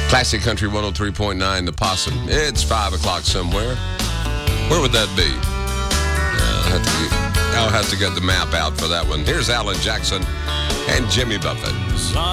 Classic Country 103.9, The Possum. It's 5 o'clock somewhere. Where would that be? I'll have to get the map out for that one. Here's Alan Jackson and Jimmy Buffett.